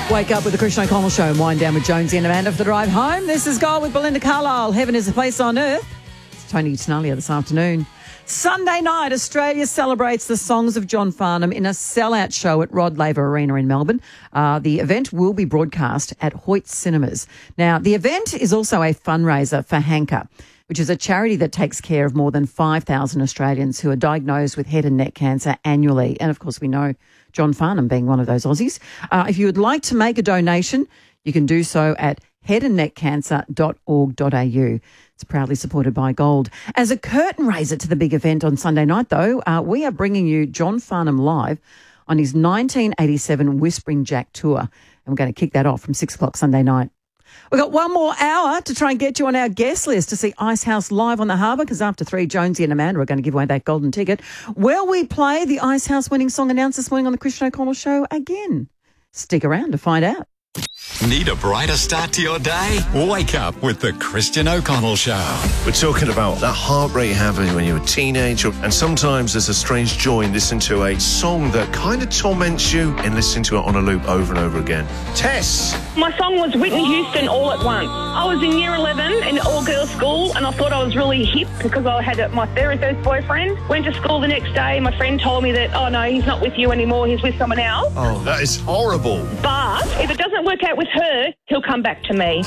Wake up with the Christian O'Connell Show and wind down with Jonesy and Amanda for the drive home. This is Gold with Belinda Carlisle. Heaven is a place on earth. It's Tony Tenalia this afternoon. Sunday night, Australia celebrates the songs of John Farnham in a sellout show at Rod Laver Arena in Melbourne. The event will be broadcast at Hoyt Cinemas. Now, the event is also a fundraiser for Hanker, which is a charity that takes care of more than 5,000 Australians who are diagnosed with head and neck cancer annually. And, of course, we know John Farnham being one of those Aussies. If you would like to make a donation, you can do so at headandneckcancer.org.au. It's proudly supported by Gold. As a curtain raiser to the big event on Sunday night, though, we are bringing you John Farnham live on his 1987 Whispering Jack tour. And we're going to kick that off from 6 o'clock Sunday night. We've got one more hour to try and get you on our guest list to see Icehouse live on the Harbour, because after 3, Jonesy and Amanda are going to give away that golden ticket. Will we play the Icehouse winning song announced this morning on the Christian O'Connell Show again? Stick around to find out. Need a brighter start to your day? Wake up with the Christian O'Connell Show. We're talking about that heartbreak you have when you're a teenager, and sometimes there's a strange joy in listening to a song that kind of torments you and listening to it on a loop over and over again. Tess! My song was Whitney Houston, All at Once. I was in year 11 in all-girls school, and I thought I was really hip because I had my very first boyfriend. Went to school the next day, my friend told me that, oh no, he's not with you anymore, he's with someone else. Oh, that is horrible. But if it doesn't work out with her, he'll come back to me.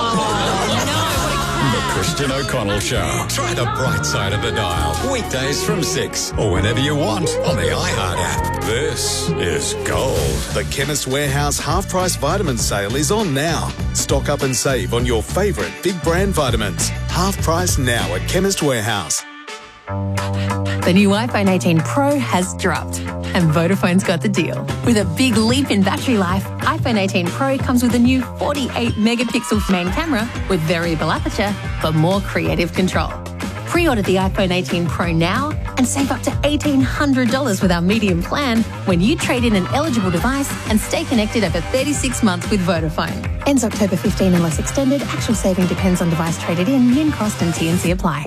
The Christian O'Connell Show. Try the bright side of the dial. Weekdays from 6 or whenever you want on the iHeart app. This is Gold. The Chemist Warehouse half-price vitamin sale is on now. Stock up and save on your favourite big brand vitamins. Half price now at Chemist Warehouse. The new iPhone 18 Pro has dropped, and Vodafone's got the deal. With a big leap in battery life, iPhone 18 Pro comes with a new 48-megapixel main camera with variable aperture for more creative control. Pre-order the iPhone 18 Pro now and save up to $1,800 with our medium plan when you trade in an eligible device and stay connected over 36 months with Vodafone. Ends October 15 unless extended. Actual saving depends on device traded in. Min cost and T&C apply.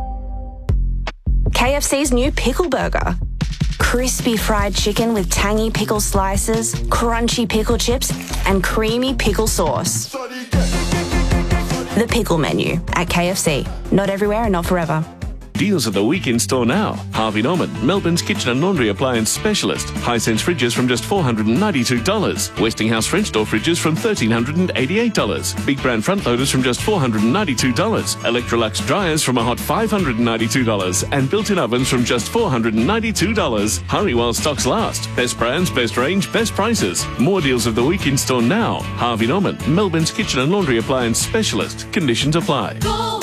KFC's new pickle burger. Crispy fried chicken with tangy pickle slices, crunchy pickle chips, and creamy pickle sauce. The pickle menu at KFC. Not everywhere and not forever. Deals of the week in store now. Harvey Norman, Melbourne's kitchen and laundry appliance specialist. Hisense fridges from just $492. Westinghouse French door fridges from $1,388. Big brand front loaders from just $492. Electrolux dryers from a hot $592. And built-in ovens from just $492. Hurry while stocks last. Best brands, best range, best prices. More deals of the week in store now. Harvey Norman, Melbourne's kitchen and laundry appliance specialist. Conditions apply.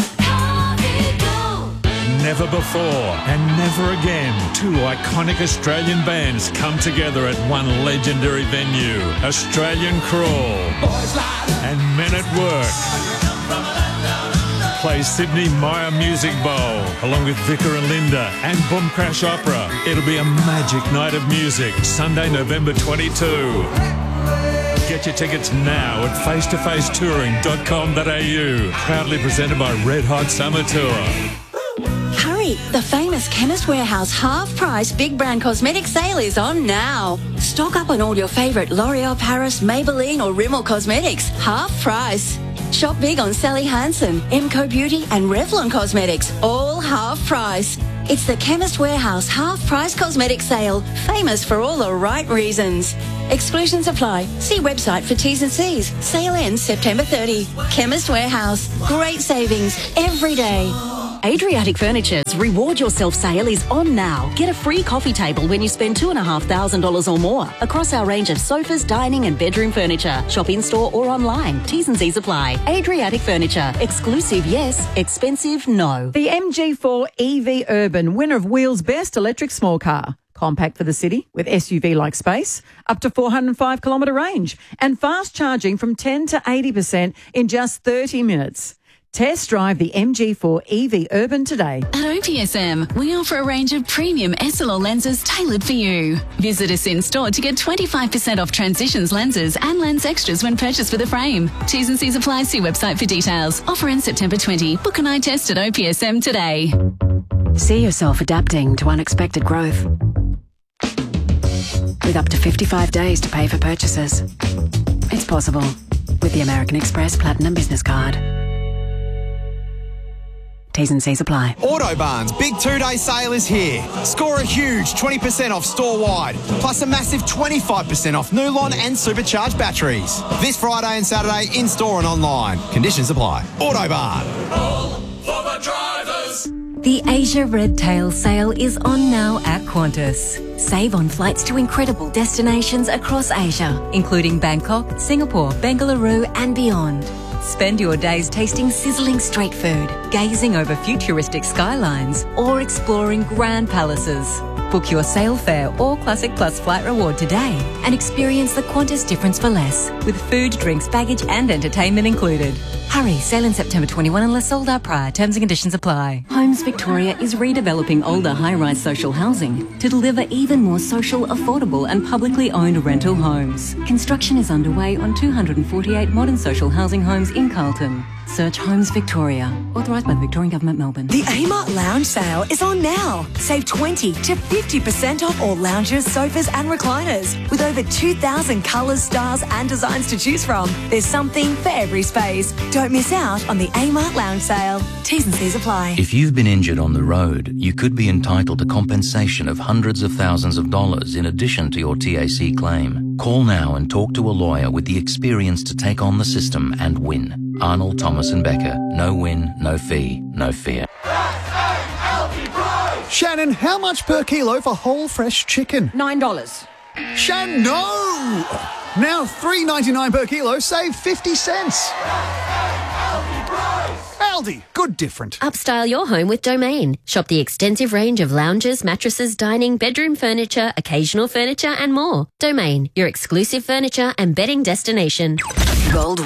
Never before and never again, 2 iconic Australian bands come together at one legendary venue, Australian Crawl and Men at Work. Play Sydney Myer Music Bowl along with Vicar and Linda and Boom Crash Opera. It'll be a magic night of music, Sunday, November 22. Get your tickets now at facetofacetouring.com.au. Proudly presented by Red Hot Summer Tour. Hurry! The famous Chemist Warehouse half-price big brand cosmetic sale is on now. Stock up on all your favourite L'Oreal Paris, Maybelline or Rimmel cosmetics. Half price. Shop big on Sally Hansen, Emco Beauty and Revlon Cosmetics. All half price. It's the Chemist Warehouse half-price cosmetic sale. Famous for all the right reasons. Exclusions apply. See website for T's and C's. Sale ends September 30. Chemist Warehouse. Great savings every day. Adriatic Furniture's Reward Yourself sale is on now. Get a free coffee table when you spend $2,500 or more across our range of sofas, dining and bedroom furniture. Shop in-store or online. T's and C's apply. Adriatic Furniture. Exclusive, yes. Expensive, no. The MG4 EV Urban, winner of Wheels Best Electric Small Car. Compact for the city with SUV-like space, up to 405-kilometre range and fast charging from 10 to 80% in just 30 minutes. Test drive the MG4 EV Urban today. At OPSM, we offer a range of premium SLR lenses tailored for you. Visit us in store to get 25% off Transitions lenses and lens extras when purchased with a frame. T's and C's apply. See website for details. Offer ends September 20. Book an eye test at OPSM today. See yourself adapting to unexpected growth. With up to 55 days to pay for purchases. It's possible with the American Express Platinum Business Card. T's and C's apply. Autobarn's big 2-day sale is here. Score a huge 20% off store-wide, plus a massive 25% off Nulon and supercharged batteries. This Friday and Saturday in-store and online. Conditions apply. Autobarn. All for the drivers. The Asia Red Tail sale is on now at Qantas. Save on flights to incredible destinations across Asia, including Bangkok, Singapore, Bengaluru and beyond. Spend your days tasting sizzling street food, gazing over futuristic skylines, or exploring grand palaces. Book your Sail Fare or Classic Plus flight reward today and experience the Qantas difference for less, with food, drinks, baggage and entertainment included. Hurry, sale in September 21 unless sold out prior. Terms and conditions apply. Homes Victoria is redeveloping older high-rise social housing to deliver even more social, affordable and publicly owned rental homes. Construction is underway on 248 modern social housing homes in Carlton. Search Homes Victoria. Authorised by the Victorian Government, Melbourne. The Amart Lounge sale is on now. Save 20 to 50% off all lounges, sofas and recliners. With over 2,000 colours, styles and designs to choose from. There's something for every space. Don't miss out on the Amart Lounge sale. T's and C's apply. If you've been injured on the road, you could be entitled to compensation of hundreds of thousands of dollars in addition to your TAC claim. Call now and talk to a lawyer with the experience to take on the system and win. Arnold, Thomas and Becker. No win, no fee, no fear. Shannon, how much per kilo for whole fresh chicken? $9. Shannon, no! Now $3.99 per kilo, save 50 cents. Aldi, good different. Upstyle your home with Domain. Shop the extensive range of lounges, mattresses, dining, bedroom furniture, occasional furniture and more. Domain, your exclusive furniture and bedding destination. Gold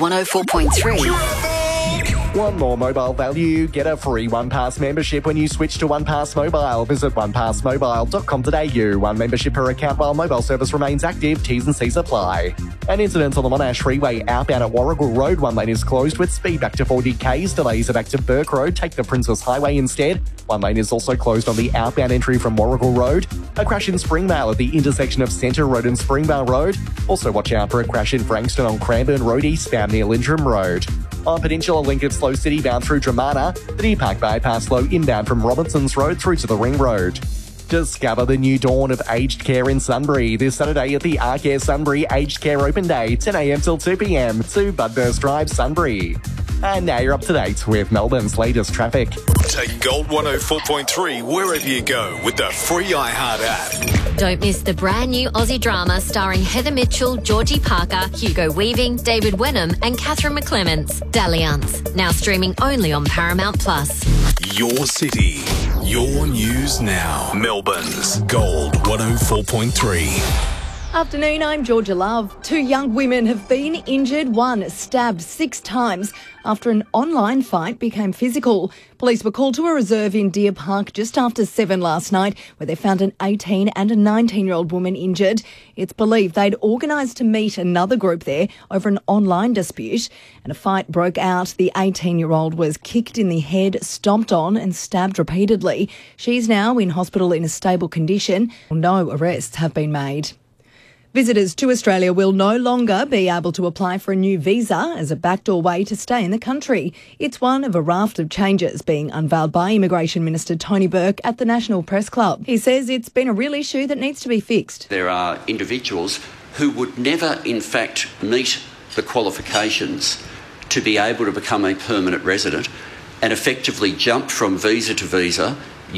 104.3. One more mobile value. Get a free OnePass membership when you switch to OnePass Mobile. Visit onepassmobile.com.au. One membership per account while mobile service remains active. T's and C's apply. An incident on the Monash Freeway outbound at Warrigal Road. One lane is closed with speed back to 40 k's. Delays are back to Burke Road. Take the Princess Highway instead. One lane is also closed on the outbound entry from Warrigal Road. A crash in Springvale at the intersection of Centre Road and Springvale Road. Also watch out for a crash in Frankston on Cranbourne Road eastbound near Lindrum Road. On Peninsula Link, it's slow city bound through Dramana. The Deer Park bypass slow inbound from Robinsons Road through to the Ring Road. Discover the new dawn of aged care in Sunbury this Saturday at the Arcare Sunbury Aged Care Open Day, 10 a.m. till 2 p.m. to Budburst Drive, Sunbury. And now you're up to date with Melbourne's latest traffic. Take Gold 104.3 wherever you go with the free iHeart app. Don't miss the brand new Aussie drama starring Heather Mitchell, Georgie Parker, Hugo Weaving, David Wenham and Catherine McClements, Dalliance. Now streaming only on Paramount Plus. Your city, your news now. Melbourne's Gold 104.3. Afternoon, I'm Georgia Love. 2 young women have been injured, one stabbed 6 times after an online fight became physical. Police were called to a reserve in Deer Park just after 7 last night, where they found an 18 and a 19-year-old woman injured. It's believed they'd organised to meet another group there over an online dispute, and a fight broke out. The 18-year-old was kicked in the head, stomped on and stabbed repeatedly. She's now in hospital in a stable condition. No arrests have been made. Visitors to Australia will no longer be able to apply for a new visa as a backdoor way to stay in the country. It's one of a raft of changes being unveiled by Immigration Minister Tony Burke at the National Press Club. He says it's been a real issue that needs to be fixed. There are individuals who would never, in fact, meet the qualifications to be able to become a permanent resident and effectively jump from visa to visa